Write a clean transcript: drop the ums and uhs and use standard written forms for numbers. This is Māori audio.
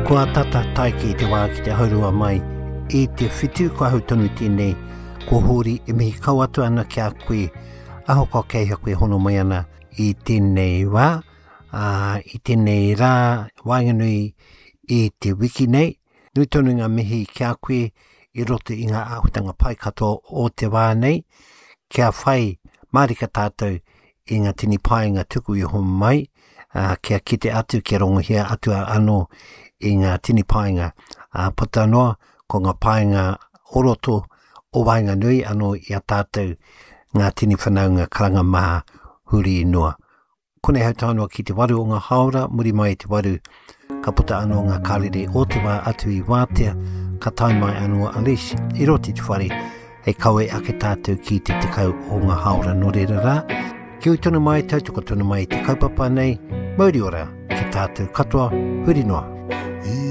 Kua tata taiki te wā ki te haurua mai i te whitu kua hau tonu tēnei ko hori e mihi kau atu ana ki a koe aho kua kei ha koe hono mai ana i tēnei wā i tēnei rā wāinganui i te wiki nei nui tonu ngā mihi ki a koe i roto i ngā āhutanga pai katoa o te wā nei kia whai marika tātou i ngā tini paenga tuku i hon mai kia kite atu kia rongohia atu anō i ngā tini paenga patanoa ko ngā paenga oroto o wainga nui anō i a tātou ngā tini whanaunga karanga maha huri inua. Kone hau tānoa ki te waru o ngā haora, muri mai te waru ka puta anō ngā kārere o te wā atu i wātea, ka tai mai anō Alish i roti te whare hei kaue ake tātou ki te tekau o ngā haora no reira rā. Ki ui tonu mai, tautoko tonu mai te kaupapa nei, mauri ora ki tātou katoa, huri noa.